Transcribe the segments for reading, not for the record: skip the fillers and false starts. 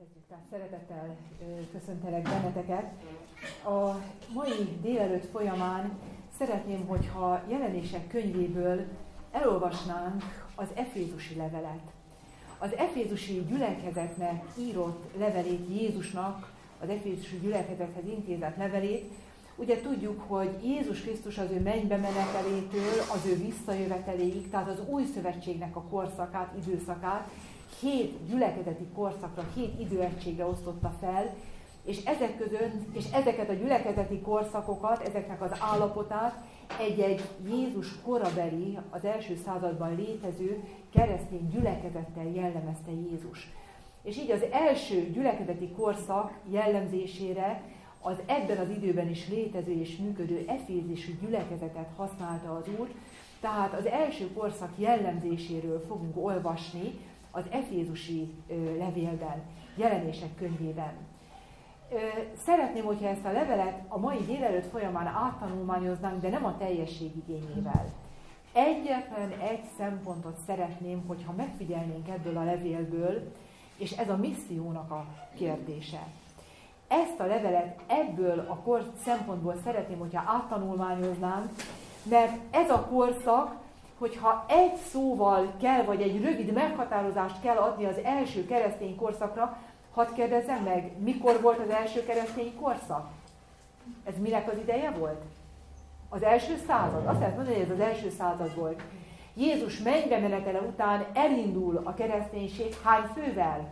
Kezdjük, tehát szeretettel köszöntelek benneteket. A mai délelőtt folyamán szeretném, hogyha Jelenések könyvéből elolvasnánk az Efézusi levelet. Az efézusi gyülekezetnek írott levelét, Jézusnak az efézusi gyülekezethez intézett levelét. Ugye tudjuk, hogy Jézus Krisztus az ő mennybe menetelétől az ő visszajöveteléig, tehát az új szövetségnek a korszakát, időszakát 7 gyülekezeti korszakra, 7 időegységre osztotta fel, és ezek között, és ezeket a gyülekezeti korszakokat, ezeknek az állapotát egy-egy Jézus korabeli, az első században létező keresztény gyülekezettel jellemezte Jézus. És így az első gyülekezeti korszak jellemzésére az ebben az időben is létező és működő efézusi gyülekezetet használta az Úr, tehát az első korszak jellemzéséről fogunk olvasni az efézusi levélben, Jelenések könyvében. Szeretném, hogyha ezt a levelet a mai délelőtt folyamán áttanulmányoznánk, de nem a teljesség igényével. Egyetlen egy szempontot szeretném, hogyha megfigyelnénk ebből a levélből, és ez a missziónak a kérdése. Ezt a levelet ebből a szempontból szeretném, hogyha áttanulmányoznánk, mert ez a korszak, hogyha egy szóval kell, vagy egy rövid meghatározást kell adni az első keresztény korszakra, hadd kérdezzem meg, mikor volt az első keresztény korszak? Ez minek az ideje volt? Az első század. Azt lehet mondani, hogy ez az első század volt. Jézus mennybe menetele után elindul a kereszténység hány fővel?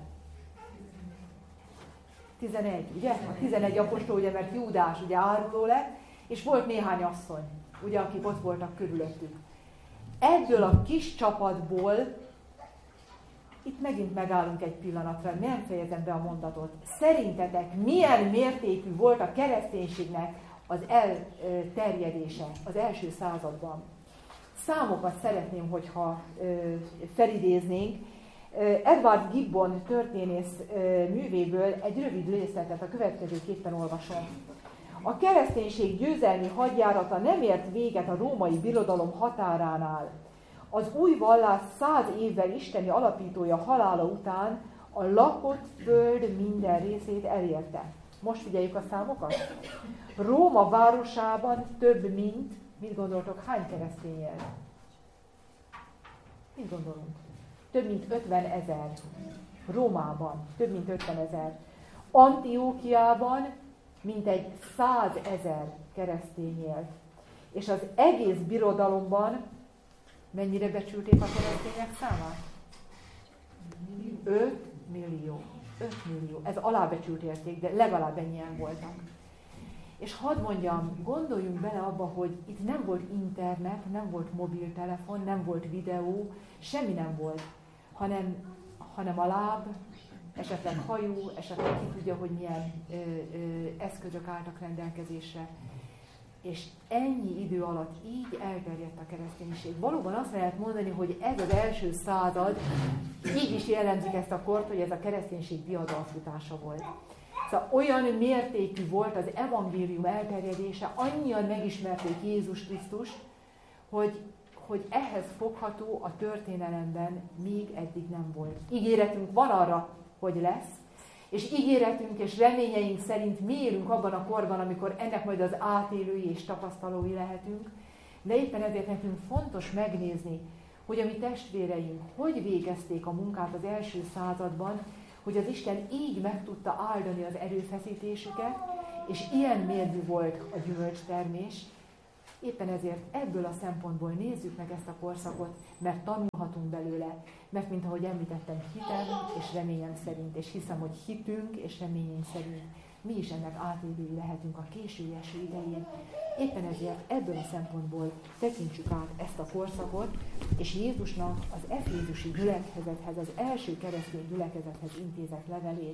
11, ugye? A 11 apostol, ugye, mert Júdás ugye áruló lett, és volt néhány asszony, ugye, akik ott voltak körülöttük. Ebből a kis csapatból, itt megint megállunk egy pillanatra, nem fejezem be a mondatot. Szerintetek milyen mértékű volt a kereszténységnek az elterjedése az első században? Számokat szeretném, hogyha felidéznénk. Edward Gibbon történész művéből egy rövid részletet a következőképpen olvasom. A kereszténység győzelmi hadjárata nem ért véget a római birodalom határánál. Az új vallás 100 évvel isteni alapítója halála után a lakott föld minden részét elérte. Most figyeljük a számokat. Róma városában több mint, mit gondoltok, hány keresztény él? Mit gondolunk? Több mint 50 000. Rómában több mint 50 000. Antiókiában mintegy 100 000 keresztény élt. És az egész birodalomban mennyire becsülték a keresztények számát? 5 millió. 5 millió. Ez alábecsült érték, de legalább ennyien voltak. És hadd mondjam, gondoljunk bele abba, hogy itt nem volt internet, nem volt mobiltelefon, nem volt videó, semmi nem volt, hanem a láb, esetleg hajó, esetleg ki tudja, hogy milyen eszközök álltak rendelkezésre. És ennyi idő alatt így elterjedt a kereszténység. Valóban azt lehet mondani, hogy ez az első század, így is jellemzik ezt a kort, hogy ez a kereszténység diadalfutása volt. Szóval olyan mértékű volt az evangélium elterjedése, annyian megismerték Jézus Krisztust, hogy ehhez fogható a történelemben még eddig nem volt. Ígéretünk van arra, hogy lesz, és ígéretünk és reményeink szerint mi élünk abban a korban, amikor ennek majd az átélői és tapasztalói lehetünk, de éppen ezért nekünk fontos megnézni, hogy a mi testvéreink hogy végezték a munkát az első században, hogy az Isten így meg tudta áldani az erőfeszítésüket, és ilyen mérvű volt a gyümölcstermés. Éppen ezért ebből a szempontból nézzük meg ezt a korszakot, mert tanulhatunk belőle, mert mint ahogy említettem, hitem és reményem szerint, és hiszem, hogy hitünk és reményünk szerint mi is ennek átélői lehetünk a késői eső idején. Éppen ezért ebből a szempontból tekintsük át ezt a korszakot, és Jézusnak az efézusi gyülekezethez, az első keresztény gyülekezethez intézett levelét.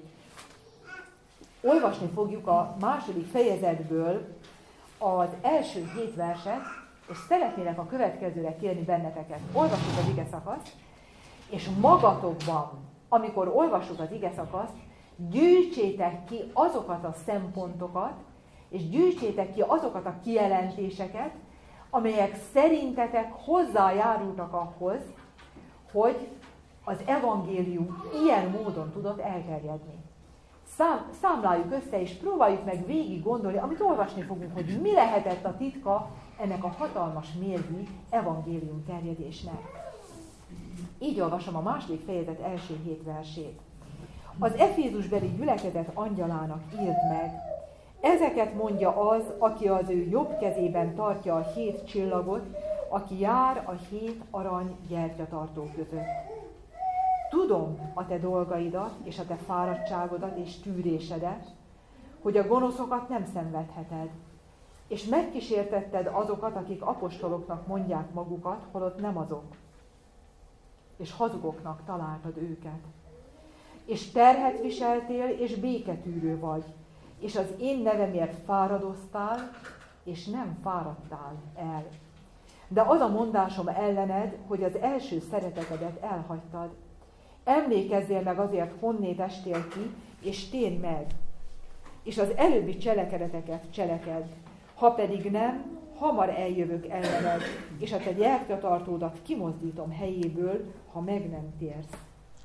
Olvasni fogjuk a második fejezetből az első 7 verset, és szeretnélek a következőre kérni benneteket. Olvassuk az igeszakaszt, és magatokban, amikor olvassuk az igeszakaszt, gyűjtsétek ki azokat a szempontokat, és gyűjtsétek ki azokat a kijelentéseket, amelyek szerintetek hozzájárultak ahhoz, hogy az evangélium ilyen módon tudott elterjedni. Számláljuk össze, és próbáljuk meg végig gondolni, amit olvasni fogunk, hogy mi lehetett a titka ennek a hatalmas mérvű evangélium terjedésnek. Így olvasom a 2. fejezet első 7 versét. Az Efézusbeli gyülekezet angyalának írd meg: ezeket mondja az, aki az ő jobb kezében tartja a 7 csillagot, aki jár a 7 arany gyertyatartó között. Tudom a te dolgaidat, és a te fáradtságodat és tűrésedet, hogy a gonoszokat nem szenvedheted, és megkísértetted azokat, akik apostoloknak mondják magukat, holott nem azok, és hazugoknak találtad őket. És terhet viseltél, és béketűrő vagy, és az én nevemért fáradoztál, és nem fáradtál el. De az a mondásom ellened, hogy az első szeretetedet elhagytad. Emlékezzél meg azért, honnét estél ki, és térj meg, és az előbbi cselekedeteket cselekedd. Ha pedig nem, hamar eljövök ellened, és a te gyertyatartódat kimozdítom helyéből, ha meg nem térsz.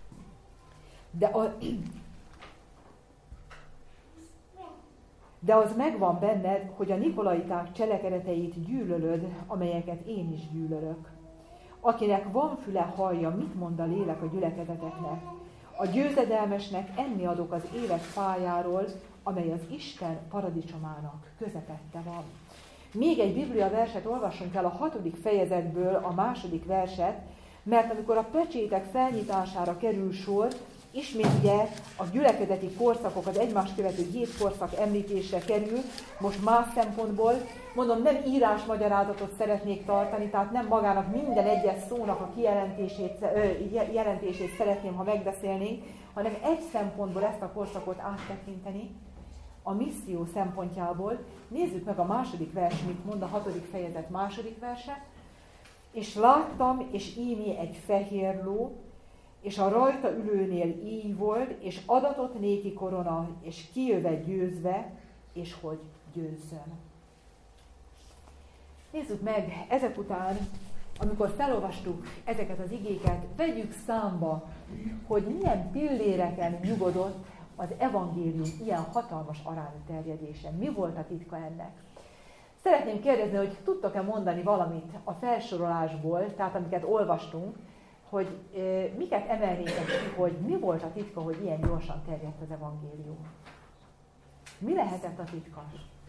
De az megvan benned, hogy a nikolaiták cselekedeteit gyűlölöd, amelyeket én is gyűlölök. Akinek van füle, hallja, mit mond a lélek a gyülekezeteknek. A győzedelmesnek enni adok az élet fájáról, amely az Isten paradicsomának közepette van. Még egy Biblia verset olvassunk el a 6. fejezetből, a 2. verset, mert amikor a pecsétek felnyitására kerül sor, ismét ugye a gyülekezeti korszakok, az egymást követő 7 korszak említésre kerül, most más szempontból. Mondom, nem írásmagyarázatot szeretnék tartani, tehát nem magának minden egyes szónak a jelentését szeretném, ha megbeszélnénk, hanem egy szempontból ezt a korszakot áttekinteni, a misszió szempontjából. Nézzük meg a 2. vers, mit mond a 6. fejezet 2. verse. És láttam, és ímé egy fehér ló, és a rajta ülőnél így volt, és adatott néki korona, és kijöve győzve, és hogy győzzön. Nézzük meg ezek után, amikor felolvastuk ezeket az igéket, vegyük számba, hogy milyen pilléreken nyugodott az evangélium ilyen hatalmas arányú terjedése. Mi volt a titka ennek? Szeretném kérdezni, hogy tudtok-e mondani valamit a felsorolásból, tehát amiket olvastunk, hogy miket emelnétek ki, hogy mi volt a titka, hogy ilyen gyorsan terjedt az evangélium? Mi lehetett a titka?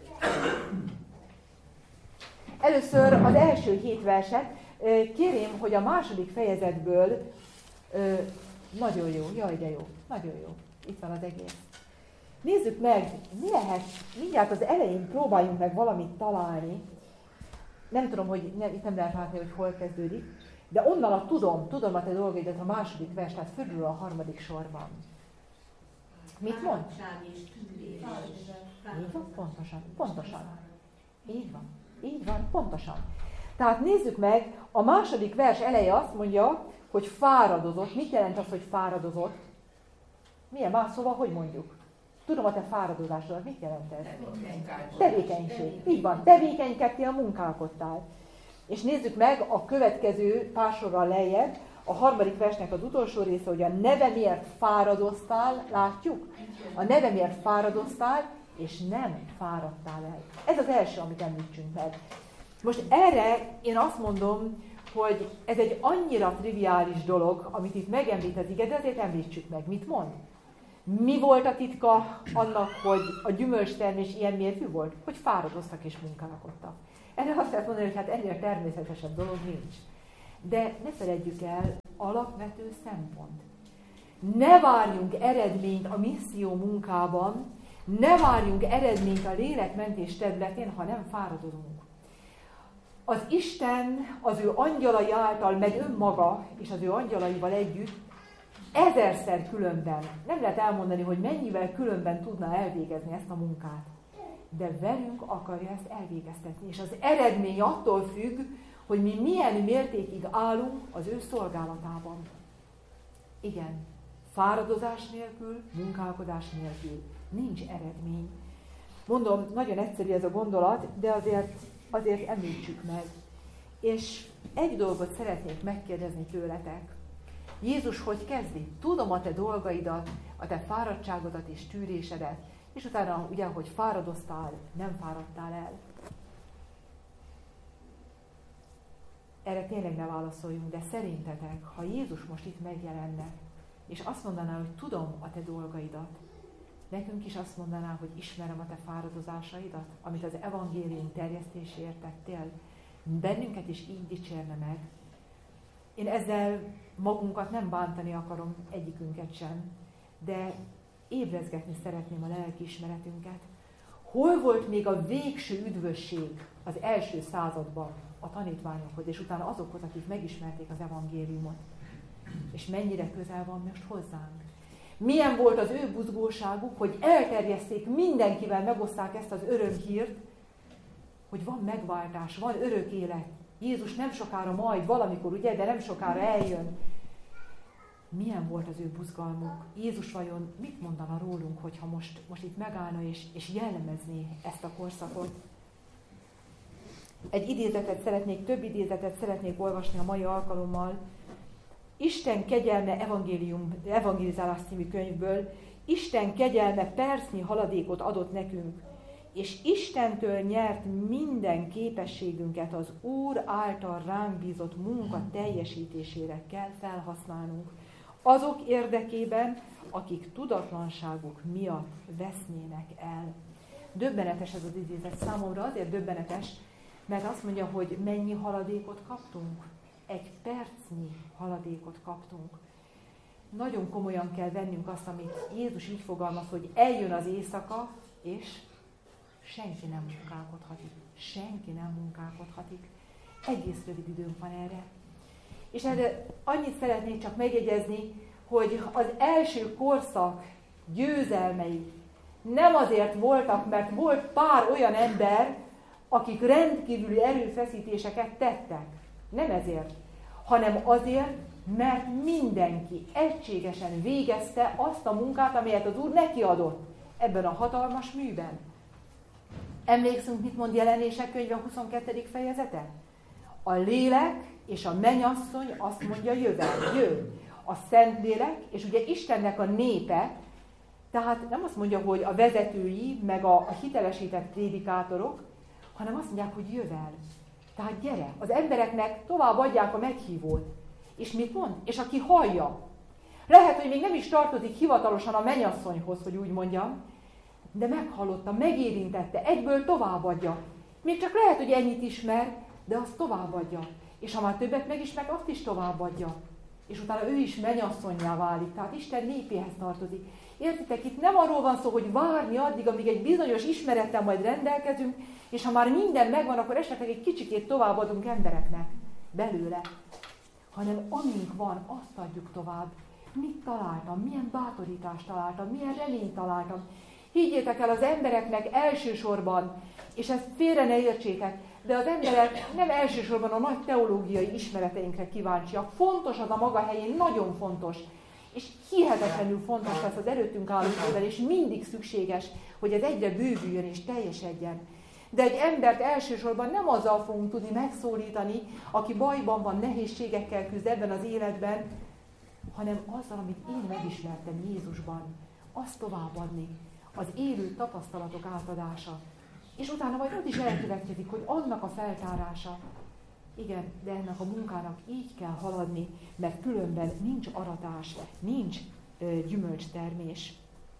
Először az első 7 verset. Kérem, hogy a 2. fejezetből nagyon jó, jaj de jó, nagyon jó. Itt van az egész. Nézzük meg, mi lehet, mindjárt az elején próbáljunk meg valamit találni. Nem tudom, hogy itt nem lehet látni, hogy hol kezdődik, de onnan a tudom a te dolgaidat a 2. vers, tehát fölül a 3. sorban. Mit mond? Így van, pontosan. Így van, pontosan. Tehát nézzük meg, a 2. vers eleje azt mondja, hogy fáradozott. Mit jelent az, hogy fáradozott? Milyen más szóval, hogy mondjuk? Tudom a te fáradozásodat, mit jelent ez? Tevékenység. Így van, tevékenykedtél, munkálkodtál. És nézzük meg a következő pár sorral lejjebb, a 3. versnek az utolsó része, hogy a nevemért fáradoztál, látjuk? A nevemért fáradoztál, és nem fáradtál el. Ez az első, amit említsünk meg. Most erre én azt mondom, hogy ez egy annyira triviális dolog, amit itt megemlít az ige, de azért említsük meg. Mit mond? Mi volt a titka annak, hogy a gyümölcstermés ilyen mérvű volt? Hogy fáradoztak és munkálkodtak. Erre azt lehet mondani, hogy hát ennél természetesebb dolog nincs. De ne feledjük el, alapvető szempont. Ne várjunk eredményt a misszió munkában, ne várjunk eredményt a lélekmentés területén, ha nem fáradozunk. Az Isten az ő angyalai által, meg önmaga és az ő angyalaival együtt 1000-szer különben, nem lehet elmondani, hogy mennyivel különben tudna elvégezni ezt a munkát, de velünk akarja ezt elvégeztetni, és az eredmény attól függ, hogy mi milyen mértékig állunk az ő szolgálatában. Igen, fáradozás nélkül, munkálkodás nélkül nincs eredmény. Mondom, nagyon egyszerű ez a gondolat, de azért említsük meg. És egy dolgot szeretnék megkérdezni tőletek. Jézus hogy kezdi? Tudom a te dolgaidat, a te fáradtságodat és tűrésedet, és utána ugye, hogy fáradoztál, nem fáradtál el. Erre tényleg ne válaszoljunk, de szerintetek, ha Jézus most itt megjelenne, és azt mondaná, hogy tudom a te dolgaidat, nekünk is azt mondaná, hogy ismerem a te fáradozásaidat, amit az evangélium terjesztéséért tettél, bennünket is így dicsérne meg. Én ezzel magunkat nem bántani akarom, egyikünket sem, de ébrezgetni szeretném a lelkiismeretünket. Hol volt még a végső üdvösség az első században a tanítványokhoz, és utána azokhoz, akik megismerték az evangéliumot? És mennyire közel van most hozzánk? Milyen volt az ő buzgóságuk, hogy elterjeszték, mindenkivel megoszták ezt az örömhírt, hogy van megváltás, van örök élet. Jézus nem sokára majd, valamikor, ugye, de nem sokára eljön. Milyen volt az ő buzgalmuk? Jézus vajon mit mondana rólunk, hogyha most itt megállna és jellemezné ezt a korszakot? Több idézetet szeretnék olvasni a mai alkalommal. Isten kegyelme evangelizálás című könyvből. Isten kegyelme percnyi haladékot adott nekünk, és Istentől nyert minden képességünket az Úr által ránk bízott munka teljesítésére kell felhasználnunk. Azok érdekében, akik tudatlanságuk miatt vesznének el. Döbbenetes ez az idézet számomra, azért döbbenetes, mert azt mondja, hogy mennyi haladékot kaptunk. Egy percnyi haladékot kaptunk. Nagyon komolyan kell vennünk azt, amit Jézus így fogalmaz, hogy eljön az éjszaka, és senki nem munkálkodhatik. Senki nem munkálkodhatik. Egész rövid időnk van erre. És erre annyit szeretnék csak megjegyezni, hogy az első korszak győzelmei nem azért voltak, mert volt pár olyan ember, akik rendkívüli erőfeszítéseket tettek. Nem ezért, hanem azért, mert mindenki egységesen végezte azt a munkát, amelyet az Úr neki adott ebben a hatalmas műben. Emlékszünk, mit mond Jelenések könyve 22. fejezete? A lélek és a mennyasszony azt mondja, jön. A Szentlélek, és ugye Istennek a népe, tehát nem azt mondja, hogy a vezetői, meg a hitelesített prédikátorok, hanem azt mondják, hogy jövel. Tehát gyere, az embereknek tovább adják a meghívót. És mit mond? És aki hallja. Lehet, hogy még nem is tartozik hivatalosan a mennyasszonyhoz, hogy úgy mondjam, de meghallotta, megérintette, egyből továbbadja. Még csak lehet, hogy ennyit ismer, de azt továbbadja. És ha már többet megismer, azt is továbbadja. És utána ő is mennyasszonnyá válik. Tehát Isten népéhez tartozik. Értitek, itt nem arról van szó, hogy várni addig, amíg egy bizonyos ismerettel majd rendelkezünk, és ha már minden megvan, akkor esetleg egy kicsikét továbbadunk embereknek belőle. Hanem amink van, azt adjuk tovább. Mit találtam? Milyen bátorítást találtam? Milyen reményt találtam? Higgyétek el, az embereknek elsősorban, és ezt félre ne értsétek, de az emberek nem elsősorban a nagy teológiai ismereteinkre kíváncsiak. Fontos az a maga helyén, nagyon fontos. És hihetetlenül fontos lesz az előttünk álló időben, és mindig szükséges, hogy ez egyre bővüljön és teljesedjen. De egy embert elsősorban nem azzal fogunk tudni megszólítani, aki bajban van, nehézségekkel küzd ebben az életben, hanem azzal, amit én megismertem Jézusban, azt továbbadni, az élő tapasztalatok átadása. És utána majd ott is elkövetkezik, hogy annak a feltárása. Igen, de ennek a munkának így kell haladni, mert különben nincs aratás, nincs gyümölcstermés.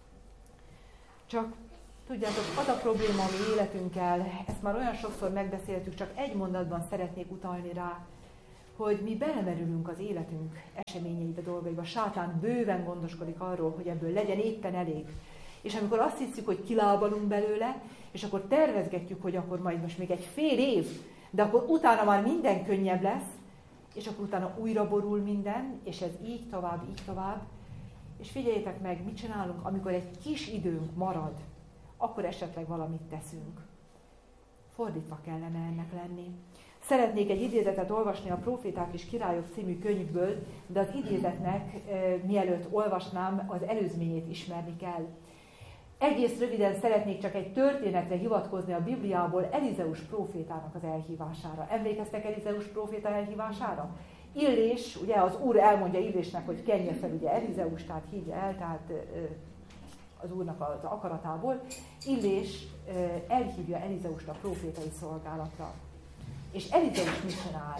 Csak tudjátok, az a probléma a mi életünkkel, ezt már olyan sokszor megbeszéltük, csak egy mondatban szeretnék utalni rá, hogy mi belemerülünk az életünk eseményeibe, dolgaiba. Sátán bőven gondoskodik arról, hogy ebből legyen éppen elég. És amikor azt hiszük, hogy kilábalunk belőle, és akkor tervezgetjük, hogy akkor majd most még egy fél év, de akkor utána már minden könnyebb lesz, és akkor utána újra borul minden, és ez így tovább. És figyeljétek meg, mit csinálunk, amikor egy kis időnk marad, akkor esetleg valamit teszünk. Fordítva kellene ennek lenni. Szeretnék egy idézetet olvasni a Proféták és Királyok című könyvből, de az idézetnek, mielőtt olvasnám, az előzményét ismerni kell. Egész röviden szeretnék csak egy történetre hivatkozni a Bibliából, Elizeus prófétának az elhívására. Emlékeztek Elizeus próféta elhívására? Illés, ugye az úr elmondja Illésnek, hogy kenje fel ugye Elizeust, tehát hívja el, tehát az úrnak az akaratából. Illés elhívja Elizeust a prófétai szolgálatra. És Elizeus mit csinál?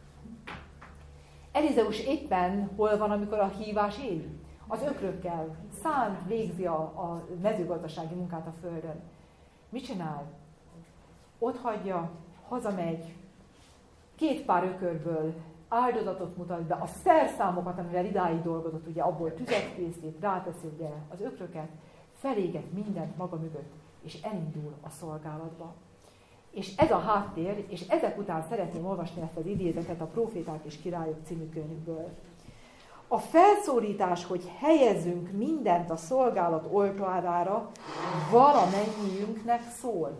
Elizeus éppen hol van, amikor a hívás él? Az ökrökkel szánt, végzi a mezőgazdasági munkát a földön. Mit csinál? Ott hagyja, hazamegy, 2 pár ökörből áldozatot mutat be, a szerszámokat, amivel idáig dolgozott, ugye abból tüzet készít, ráteszi ugye az ökröket, feléget mindent maga mögött, és elindul a szolgálatba. És ez a háttér, és ezek után szeretném olvasni ezt az idézetet a Próféták és Királyok című könyvből. A felszólítás, hogy helyezzünk mindent a szolgálat oltárára, valamennyiünknek szól.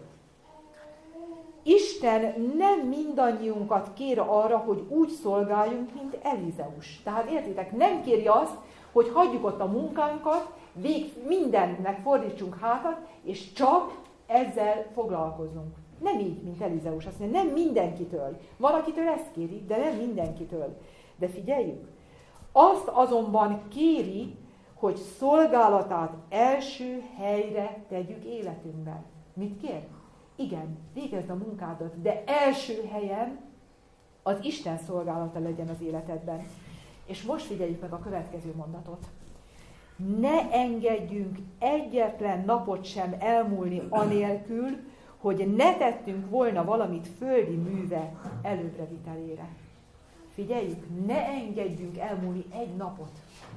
Isten nem mindannyiunkat kér arra, hogy úgy szolgáljunk, mint Elizeus. Tehát értitek, nem kéri azt, hogy hagyjuk ott a munkánkat, mindennek fordítsunk hátat, és csak ezzel foglalkozunk. Nem így, mint Elizeus. Azt mondja, nem mindenkitől. Van, akitől ezt kéri, de nem mindenkitől. De figyeljük, azt azonban kéri, hogy szolgálatát első helyre tegyük életünkben. Mit kér? Igen, végezd a munkádat, de első helyen az Isten szolgálata legyen az életedben. És most figyeljük meg a következő mondatot. Ne engedjünk egyetlen napot sem elmúlni anélkül, hogy ne tettünk volna valamit földi műve előbbevitelére. Figyeljük, ne engedjünk elmúlni egy napot.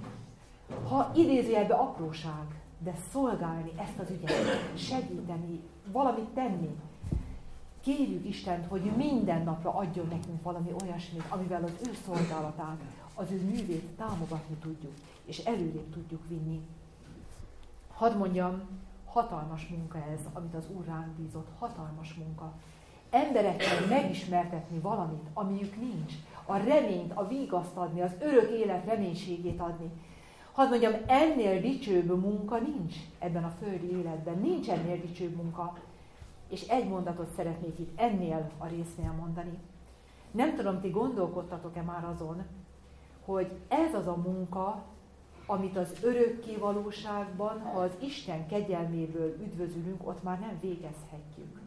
Ha idézőjelben apróság, de szolgálni ezt az ügyet, segíteni, valamit tenni. Kérjük Istent, hogy minden napra adjon nekünk valami olyasmit, amivel az ő szolgálatát, az ő művét támogatni tudjuk, és előrébb tudjuk vinni. Hadd mondjam, hatalmas munka ez, amit az Úr ránk bízott, hatalmas munka. Emberekkel megismertetni valamit, amiük nincs. A reményt, a vigaszt adni, az örök élet reménységét adni. Hadd mondjam, ennél dicsőbb munka nincs ebben a földi életben. Nincs ennél dicsőbb munka. És egy mondatot szeretnék itt ennél a résznél mondani. Nem tudom, ti gondolkodtatok-e már azon, hogy ez az a munka, amit az örökké valóságban, ha az Isten kegyelméből üdvözülünk, ott már nem végezhetjük.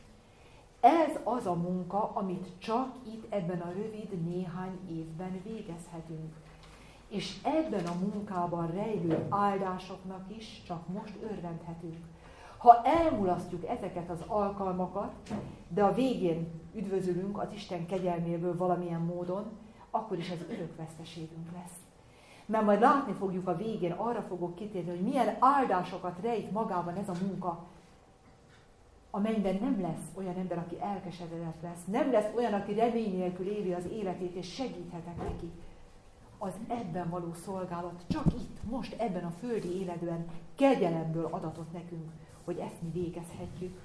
Ez az a munka, amit csak itt ebben a rövid néhány évben végezhetünk. És ebben a munkában rejlő áldásoknak is csak most örvendhetünk. Ha elmulasztjuk ezeket az alkalmakat, de a végén üdvözülünk az Isten kegyelméből valamilyen módon, akkor is ez örök veszteségünk lesz. Mert majd látni fogjuk a végén, arra fogok kitérni, hogy milyen áldásokat rejt magában ez a munka, amelyben nem lesz olyan ember, aki elkeseredett lesz, nem lesz olyan, aki remény nélkül éli az életét, és segíthetek neki. Az ebben való szolgálat csak itt, most ebben a földi életben kegyelemből adatott nekünk, hogy ezt mi végezhetjük.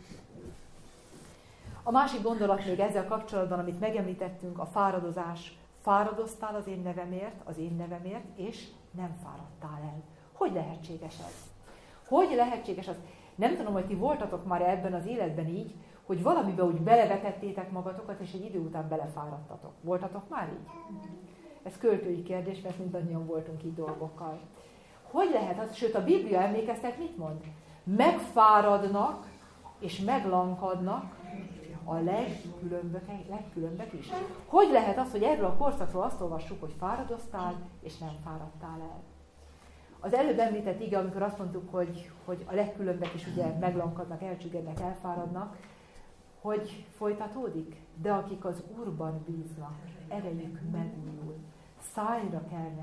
A másik gondolat még ezzel kapcsolatban, amit megemlítettünk, a fáradozás. Fáradoztál az én nevemért, és nem fáradtál el. Hogy lehetséges ez? Hogy lehetséges az? Nem tudom, hogy ti voltatok már ebben az életben így, hogy valamibe úgy belevetettétek magatokat, és egy idő után belefáradtatok. Voltatok már így? Ez költői kérdés, mert mindannyian voltunk így dolgokkal. Hogy lehet az? Sőt, a Biblia, emlékeztek, mit mond? Megfáradnak és meglankadnak a legkülönbek is. Hogy lehet az, hogy erről a korszakról azt olvassuk, hogy fáradoztál és nem fáradtál el? Az előbb említett ige, amikor azt mondtuk, hogy a legkülönbek is ugye meglankadnak, elcsüggednek, elfáradnak, hogy folytatódik? De akik az Úrban bíznak, erejük megújul, szájra kelnek